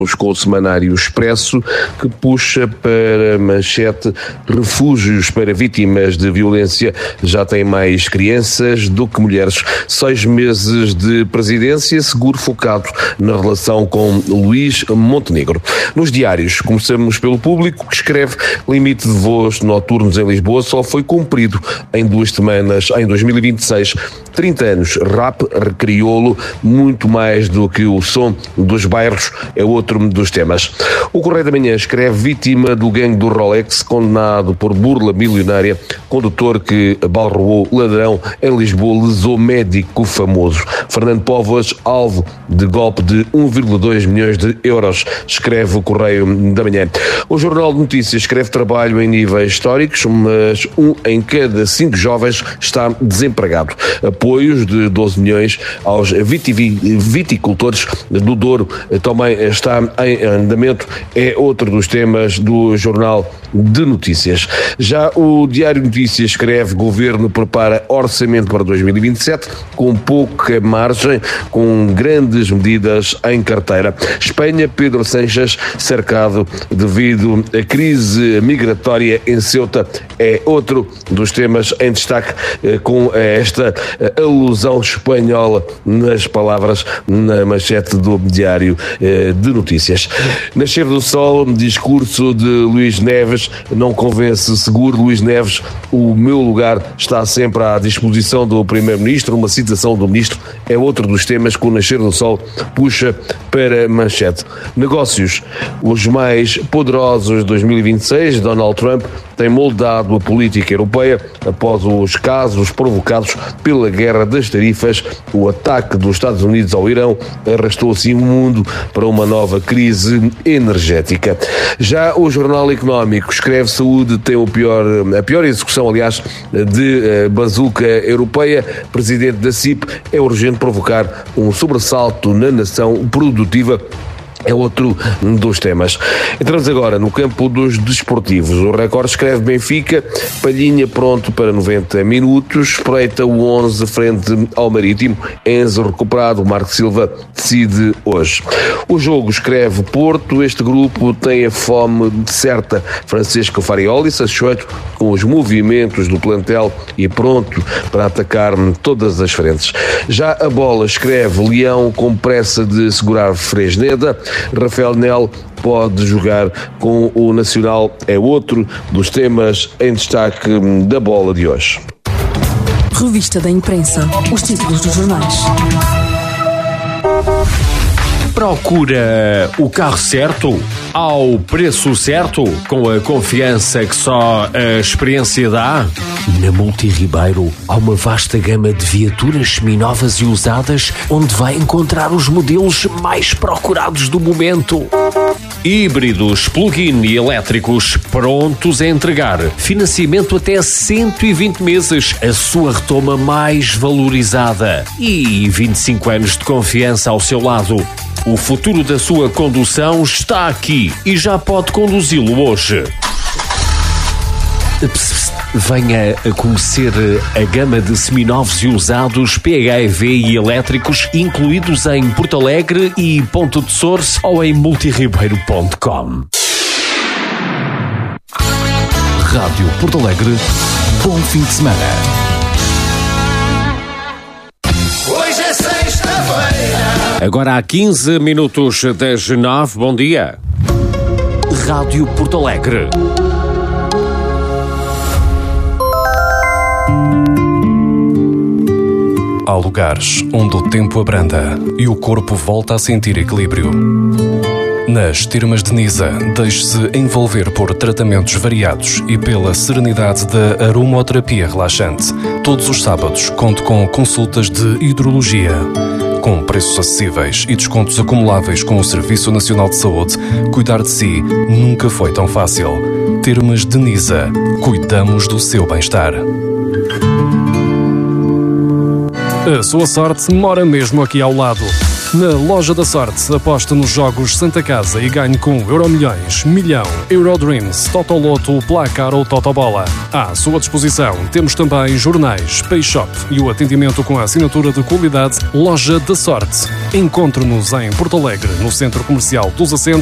Com o semanário Expresso, que puxa para manchete: refúgios para vítimas de violência já têm mais crianças do que mulheres. 6 meses de presidência, seguro focado na relação com Luís Montenegro. Nos diários, começamos pelo Público, que escreve: limite de voos noturnos em Lisboa só foi cumprido em 2 semanas, em 2026. 30 anos, rap recriou-lo muito mais do que o som dos bairros, é outro dos temas. O Correio da Manhã escreve: vítima do gangue do Rolex, condenado por burla milionária, condutor que abalroou ladrão em Lisboa, lesou médico famoso. Fernando Póvoas, alvo de golpe de 1,2 milhões de euros, escreve o Correio da Manhã. O Jornal de Notícias escreve: trabalho em níveis históricos, mas 1 em cada 5 jovens está desempregado. Apoios de 12 milhões aos viticultores do Douro também está em andamento, é outro dos temas do Jornal de Notícias. Já o Diário de Notícias escreve: governo prepara orçamento para 2027 com pouca margem, com grandes medidas em carteira. Espanha, Pedro Sánchez cercado devido à crise migratória em Ceuta, é outro dos temas em destaque, com esta alusão espanhola nas palavras na manchete do Diário de Notícias. Nascer do Sol, discurso de Luís Neves, não convence seguro. Luís Neves: o meu lugar está sempre à disposição do Primeiro-Ministro. Uma citação do Ministro é outro dos temas que o Nascer do Sol puxa para manchete. Negócios, os mais poderosos de 2026, Donald Trump tem moldado a política europeia após os casos provocados pela guerra das tarifas. O ataque dos Estados Unidos ao Irão arrastou assim o mundo para uma nova crise energética. Já o Jornal Económico escreve: saúde tem a pior execução, aliás, de bazuca europeia. Presidente da CIP: é urgente provocar um sobressalto na nação produtiva, é outro dos temas. Entramos agora no campo dos desportivos. O Record escreve: Benfica, Palhinha pronto para 90 minutos, espreita o 11 frente ao Marítimo. Enzo recuperado, Marco Silva decide hoje. O Jogo escreve: Porto, este grupo tem a fome certa. Francisco Farioli satisfeito com os movimentos do plantel e pronto para atacar todas as frentes. Já a Bola escreve: Leão com pressa de segurar Fresneda. Rafael Nel pode jogar com o Nacional, é outro dos temas em destaque da Bola de hoje. Revista da Imprensa, os títulos dos jornais. Procura o carro certo, ao preço certo, com a confiança que só a experiência dá? Na Multirribeiro há uma vasta gama de viaturas seminovas e usadas, onde vai encontrar os modelos mais procurados do momento. Híbridos, plug-in e elétricos prontos a entregar. Financiamento até 120 meses, a sua retoma mais valorizada. E 25 anos de confiança ao seu lado. O futuro da sua condução está aqui e já pode conduzi-lo hoje. Venha a conhecer a gama de seminovos e usados PHEV e elétricos, incluídos em Porto Alegre e Ponto de Source ou em multirribeiro.com. Rádio Porto Alegre, bom fim de semana. Hoje é sexta-feira. Agora há 15 minutos das 9, bom dia. Rádio Porto Alegre. Há lugares onde o tempo abranda e o corpo volta a sentir equilíbrio. Nas Termas de Nisa, deixe-se envolver por tratamentos variados e pela serenidade da aromoterapia relaxante. Todos os sábados conto com consultas de hidrologia. Com preços acessíveis e descontos acumuláveis com o Serviço Nacional de Saúde, cuidar de si nunca foi tão fácil. Termas de Nisa. Cuidamos do seu bem-estar. A sua sorte mora mesmo aqui ao lado. Na Loja da Sorte, aposte nos jogos Santa Casa e ganhe com Euromilhões, Milhão, Eurodreams, Totoloto, Placar ou Totobola. À sua disposição temos também jornais, Pay Shop e o atendimento com a assinatura de qualidade Loja da Sorte. Encontre-nos em Porto Alegre, no Centro Comercial dos Assentos,